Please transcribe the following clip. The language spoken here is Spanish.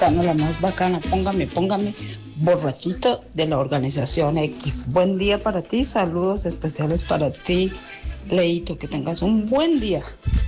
mexicana, la más bacana. Póngame, borrachito de la organización X. Buen día para ti, saludos especiales para ti, Leito, que tengas un buen día.